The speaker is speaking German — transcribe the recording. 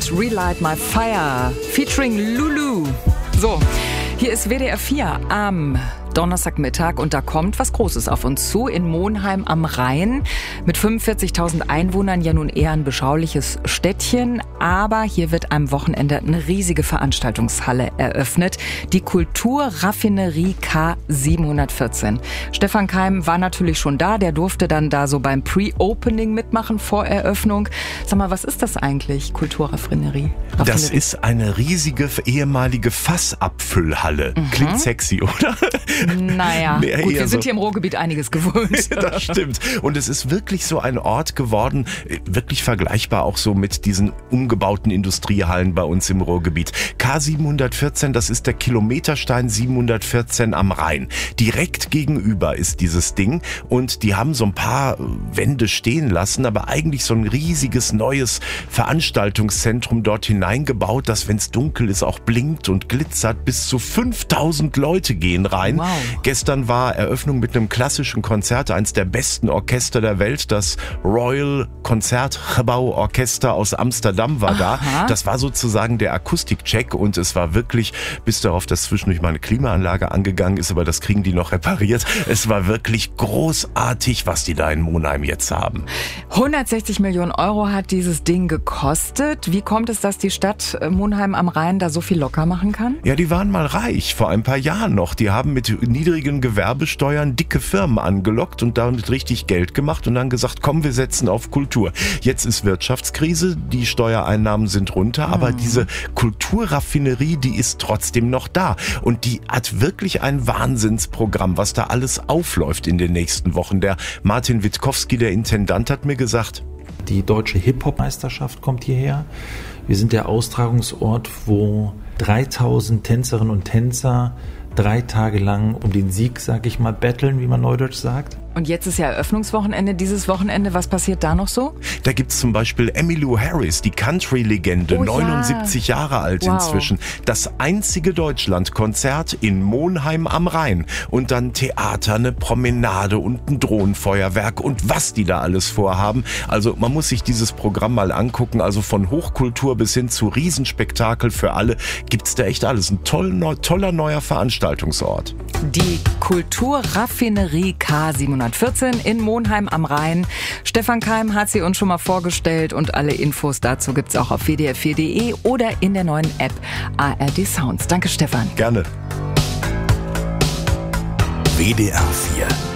mit Relight My Fire featuring Lulu. So, hier ist WDR 4 am Donnerstagmittag und da kommt was Großes auf uns zu in Monheim am Rhein. Mit 45.000 Einwohnern ja nun eher ein beschauliches Städtchen, aber hier wird am Wochenende eine riesige Veranstaltungshalle eröffnet, die Kulturraffinerie K714. Stefan Keim war natürlich schon da, der durfte dann da so beim Pre-Opening mitmachen vor Eröffnung. Sag mal, was ist das eigentlich, Kulturraffinerie? Das ist eine riesige ehemalige Fassabfüllhalle. Klingt sexy, oder? Naja, gut, wir sind hier im Ruhrgebiet einiges gewöhnt. Das stimmt. Und es ist wirklich so ein Ort geworden, wirklich vergleichbar auch so mit diesen umgebauten Industriehallen bei uns im Ruhrgebiet. K714, das ist der Kilometerstein 714 am Rhein. Direkt gegenüber ist dieses Ding und die haben so ein paar Wände stehen lassen, aber eigentlich so ein riesiges neues Veranstaltungszentrum dort hineingebaut, das, wenn es dunkel ist, auch blinkt und glitzert. Bis zu 5000 Leute gehen rein. Wow. Gestern war Eröffnung mit einem klassischen Konzert, eins der besten Orchester der Welt, das Royal Concertgebouw Orchester aus Amsterdam war da. Das war sozusagen der Akustikcheck und es war wirklich, bis darauf, dass zwischendurch meine Klimaanlage angegangen ist, aber das kriegen die noch repariert. Es war wirklich großartig, was die da in Monheim jetzt haben. 160 Millionen Euro hat dieses Ding gekostet. Wie kommt es, dass die Stadt Monheim am Rhein da so viel locker machen kann? Ja, die waren mal reich, vor ein paar Jahren noch. Die haben mit niedrigen Gewerbesteuern dicke Firmen angelockt und damit richtig Geld gemacht und dann gesagt, komm, wir setzen auf Kultur. Jetzt ist Wirtschaftskrise, die Steuereinnahmen sind runter, aber diese Kulturraffinerie, die ist trotzdem noch da und die hat wirklich ein Wahnsinnsprogramm, was da alles aufläuft in den nächsten Wochen. Der Martin Witkowski, der Intendant, hat mir gesagt, die deutsche Hip-Hop-Meisterschaft kommt hierher. Wir sind der Austragungsort, wo 3000 Tänzerinnen und Tänzer 3 Tage lang um den Sieg, sag ich mal, battlen, wie man neudeutsch sagt. Und jetzt ist ja Eröffnungswochenende, dieses Wochenende. Was passiert da noch so? Da gibt's zum Beispiel Emmylou Harris, die Country-Legende, 79 Jahre alt inzwischen. Das einzige Deutschland-Konzert in Monheim am Rhein. Und dann Theater, eine Promenade und ein Drohnenfeuerwerk und was die da alles vorhaben. Also man muss sich dieses Programm mal angucken. Also von Hochkultur bis hin zu Riesenspektakel für alle gibt's da echt alles. Ein toller neuer Veranstaltungsort. Die Kulturraffinerie K714 in Monheim am Rhein. Stefan Keim hat sie uns schon mal vorgestellt und alle Infos dazu gibt's auch auf wdr4.de oder in der neuen App ARD Sounds. Danke, Stefan. Gerne. WDR 4